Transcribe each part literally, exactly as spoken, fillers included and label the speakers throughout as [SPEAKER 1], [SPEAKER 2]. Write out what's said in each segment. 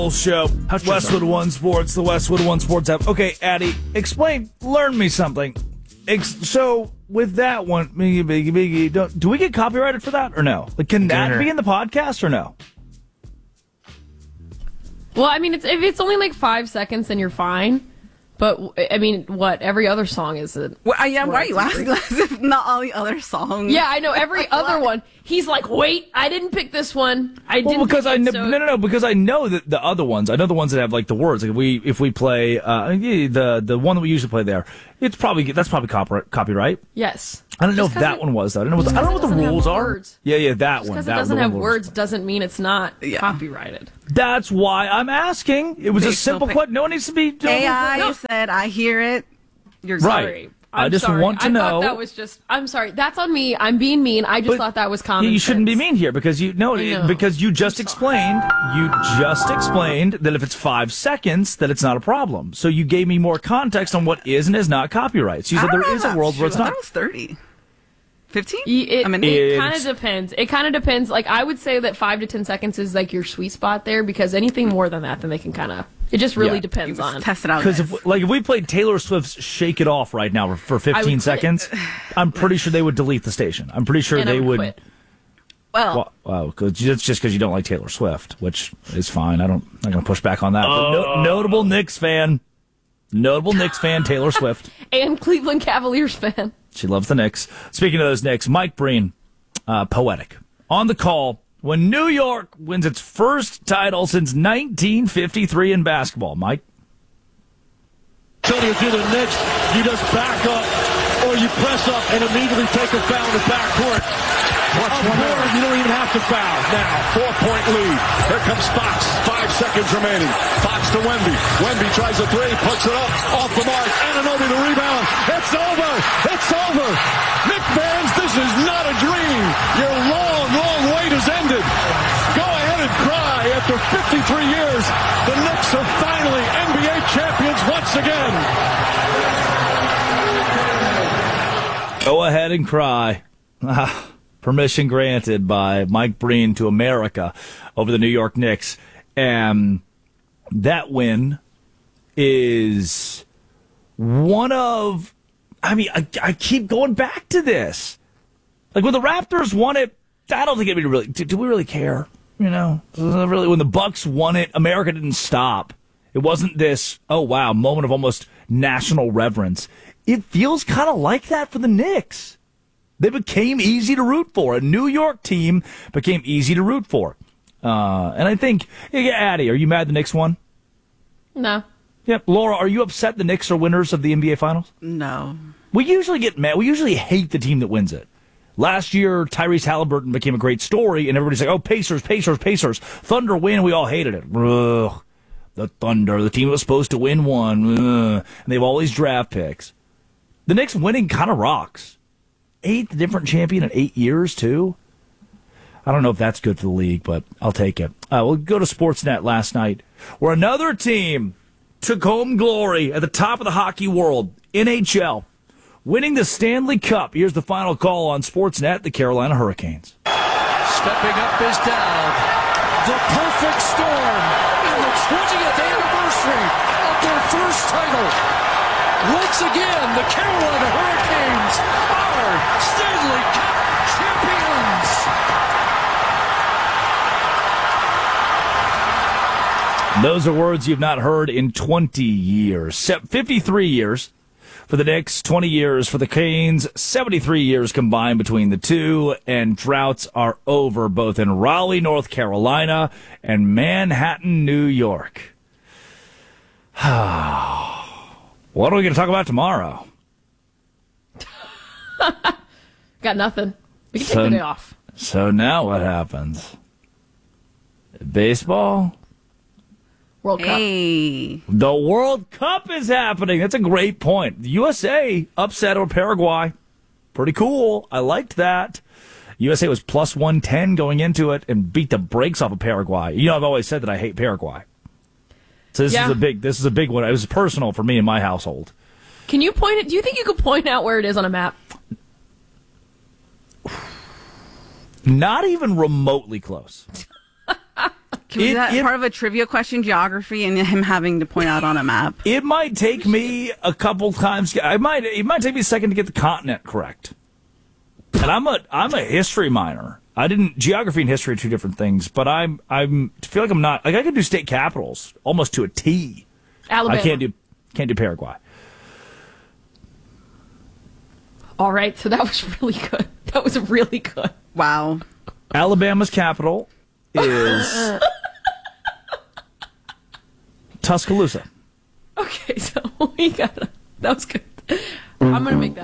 [SPEAKER 1] Show. Westwood One Sports, the Westwood One Sports app. Okay, Addie, explain, learn me something. Ex- so, with that one, biggie, biggie, biggie, don't, do we get copyrighted for that or no? Like, can that be in the podcast or no?
[SPEAKER 2] Well, I mean, it's, if it's only like five seconds, then you're fine. But, I mean, what? Every other song is it?
[SPEAKER 3] Well, uh, yeah, why are you asking us if not all the other songs?
[SPEAKER 2] Yeah, I know. Every other one. He's like, wait, I didn't pick this one. I didn't
[SPEAKER 1] well, because
[SPEAKER 2] pick
[SPEAKER 1] I
[SPEAKER 2] it,
[SPEAKER 1] kn-
[SPEAKER 2] so...
[SPEAKER 1] no, no, no, because I know that the other ones, I know the ones that have like the words. Like if we if we play uh, the the one that we usually play there, it's probably that's probably copyright. Copyright.
[SPEAKER 2] Yes.
[SPEAKER 1] I don't know
[SPEAKER 2] Just
[SPEAKER 1] if that
[SPEAKER 2] it,
[SPEAKER 1] one was though. I don't know what the, I don't know what the rules are.
[SPEAKER 2] Words.
[SPEAKER 1] Yeah, yeah, that
[SPEAKER 2] Just
[SPEAKER 1] one.
[SPEAKER 2] Because
[SPEAKER 1] that
[SPEAKER 2] it doesn't
[SPEAKER 1] have
[SPEAKER 2] words doesn't mean it's not yeah. copyrighted.
[SPEAKER 1] That's why I'm asking. It was
[SPEAKER 3] They
[SPEAKER 1] a simple
[SPEAKER 3] pick-
[SPEAKER 1] question. No one needs to be.
[SPEAKER 3] A I
[SPEAKER 2] No.
[SPEAKER 3] said, I hear it. You're
[SPEAKER 1] Right.
[SPEAKER 2] Sorry. I'm
[SPEAKER 1] I just
[SPEAKER 2] sorry.
[SPEAKER 1] want to
[SPEAKER 2] I
[SPEAKER 1] know.
[SPEAKER 2] thought that was just. I'm sorry. That's on me. I'm being mean. I just
[SPEAKER 1] But
[SPEAKER 2] thought that was common.
[SPEAKER 1] You shouldn't
[SPEAKER 2] sense.
[SPEAKER 1] be mean here because you no
[SPEAKER 2] I know.
[SPEAKER 1] because you just explained you just explained that if it's five seconds that it's not a problem. So you gave me more context on what is and is not copyright. So you
[SPEAKER 3] I
[SPEAKER 1] said
[SPEAKER 3] don't
[SPEAKER 1] there
[SPEAKER 3] know
[SPEAKER 1] is
[SPEAKER 3] if
[SPEAKER 1] a world
[SPEAKER 3] that's
[SPEAKER 1] where it's
[SPEAKER 3] true. I
[SPEAKER 1] not.
[SPEAKER 3] thought it was thirty. fifteen?
[SPEAKER 2] It,
[SPEAKER 3] I mean,
[SPEAKER 2] it
[SPEAKER 1] it's-
[SPEAKER 2] kind of depends. It kind of depends. Like, I would say that five to ten seconds is like your sweet spot there because anything more than that, then they can kind of. It just really
[SPEAKER 1] Yeah.
[SPEAKER 2] depends
[SPEAKER 3] you
[SPEAKER 2] on.
[SPEAKER 3] test it out.
[SPEAKER 1] Because
[SPEAKER 3] guys.
[SPEAKER 1] if like if we played Taylor Swift's "Shake It Off" right now for fifteen
[SPEAKER 2] quit.
[SPEAKER 1] seconds, I'm pretty sure they would delete the station. I'm pretty sure
[SPEAKER 2] and I
[SPEAKER 1] they
[SPEAKER 2] would.
[SPEAKER 1] would.
[SPEAKER 2] Quit.
[SPEAKER 3] well,
[SPEAKER 1] Well, wow, cause it's just because you don't like Taylor Swift, which is fine. I don't. I'm not going to push back on that. But no, notable Knicks fan, notable Knicks fan, Taylor Swift.
[SPEAKER 2] And Cleveland Cavaliers fan.
[SPEAKER 1] She loves the Knicks. Speaking of those Knicks, Mike Breen, uh, poetic, on the call when New York wins its first title since nineteen fifty-three in basketball. Mike?
[SPEAKER 4] So if you're the Knicks, you just back up or you press up and immediately take a foul in the backcourt. Watch one more. You don't even have to foul. Now, four-point lead. Here comes Fox. Five seconds remaining. Fox to Wemby. Wemby tries a three, puts it up, off the mark. Anunoby the rebound. It's over. It's over. Knick fans, this is not a dream. Your long, long wait has ended. Go ahead and cry. After fifty-three years, the Knicks are finally N B A champions once again.
[SPEAKER 1] Go ahead and cry. Ah, permission granted by Mike Breen to America over the New York Knicks. And that win is one of, I mean, I, I keep going back to this. Like when the Raptors won it, I don't think it really, do, do we really care? You know, really, when the Bucks won it, America didn't stop. It wasn't this, oh wow, moment of almost national reverence. It feels kind of like that for the Knicks. They became easy to root for. A New York team became easy to root for. Uh, and I think, yeah, Addie, are you mad the Knicks won?
[SPEAKER 2] No.
[SPEAKER 1] Yep. Laura, are you upset the Knicks are winners of the N B A Finals?
[SPEAKER 3] no.
[SPEAKER 1] We usually get mad. We usually hate the team that wins it. Last year, Tyrese Halliburton became a great story, and everybody's like, oh, Pacers, Pacers, Pacers. Thunder win, we all hated it. Ugh. The Thunder, the team that was supposed to win won. Ugh. And they have all these draft picks. The Knicks winning kind of rocks. Eighth different champion in eight years, too. I don't know if that's good for the league, but I'll take it. Uh, we'll go to Sportsnet last night, where another team took home glory at the top of the hockey world, N H L, winning the Stanley Cup. Here's the final call on Sportsnet, the Carolina Hurricanes.
[SPEAKER 4] Stepping up is down. The perfect storm in the twentieth anniversary of their first title. Once again, the Carolina Hurricanes are Stanley Cup champions.
[SPEAKER 1] Those are words you've not heard in twenty years. fifty-three years for the Knicks, twenty years for the Canes, seventy-three years combined between the two, and droughts are over both in Raleigh, North Carolina, and Manhattan, New York. What are we going to talk about tomorrow?
[SPEAKER 2] Got nothing. We can take
[SPEAKER 1] So-
[SPEAKER 2] the day off.
[SPEAKER 1] So now what happens? Baseball?
[SPEAKER 2] World Cup.
[SPEAKER 3] Hey.
[SPEAKER 1] The World Cup is happening. That's a great point. The U S A upset over Paraguay. Pretty cool. I liked that. U S A was plus one ten going into it and beat the brakes off of Paraguay. You know, I've always said that I hate Paraguay. So this
[SPEAKER 2] Yeah.
[SPEAKER 1] is a big this is a big one. It was personal for me in my household.
[SPEAKER 2] Can you point it? Do you think you could point out where it is on a map?
[SPEAKER 1] Not even remotely close.
[SPEAKER 3] Can we
[SPEAKER 1] It-
[SPEAKER 3] do that
[SPEAKER 1] it-
[SPEAKER 3] part of a trivia question, geography, and him having to point out on a map?
[SPEAKER 1] It might take me a couple times. I might. It might take me a second to get the continent correct. And I'm a I'm a history minor. I didn't geography and history are two different things. But I'm I'm feel like I'm not like I can do state capitals almost to a T.
[SPEAKER 2] Alabama.
[SPEAKER 1] I can't do can't do Paraguay.
[SPEAKER 2] All right, so that was really good. That was really good.
[SPEAKER 3] Wow.
[SPEAKER 1] Alabama's capital is Tuscaloosa.
[SPEAKER 2] Okay, so we got that was good. I'm gonna make that.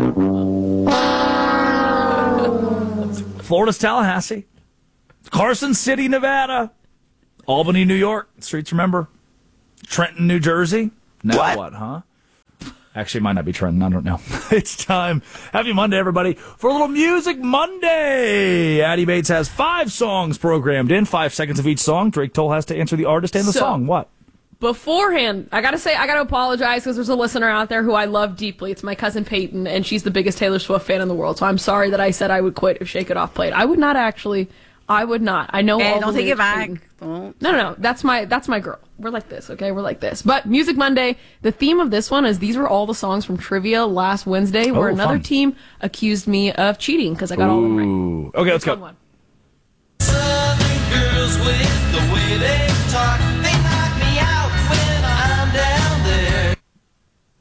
[SPEAKER 1] Florida's Tallahassee. Carson City, Nevada. Albany, New York. Streets remember. Trenton, New Jersey. Now what, what huh? Actually, it might not be Trenton. I don't know. It's time. Happy Monday, everybody, for a little Music Monday. Addie Bates has five songs programmed in, five seconds of each song. Drake Toll has to answer the artist and the
[SPEAKER 2] So-
[SPEAKER 1] song. What?
[SPEAKER 2] Beforehand, I gotta say, I gotta apologize because there's a listener out there who I love deeply. It's my cousin Peyton, and she's the biggest Taylor Swift fan in the world. So I'm sorry that I said I would quit if Shake It Off played. I would not actually. I would not. I know.
[SPEAKER 3] Hey,
[SPEAKER 2] all
[SPEAKER 3] don't
[SPEAKER 2] the
[SPEAKER 3] take it
[SPEAKER 2] lyrics,
[SPEAKER 3] back.
[SPEAKER 2] Peyton.
[SPEAKER 3] Don't.
[SPEAKER 2] No, no, no. That's my that's my girl. We're like this, okay? We're like this. But Music Monday, the theme of this one is these were all the songs from trivia last Wednesday, where
[SPEAKER 1] Oh,
[SPEAKER 2] another
[SPEAKER 1] fun.
[SPEAKER 2] team accused me of cheating because I got all of them right.
[SPEAKER 1] Ooh. Okay, let's
[SPEAKER 2] Fun
[SPEAKER 1] go.
[SPEAKER 2] one.
[SPEAKER 5] Southern girls with the way they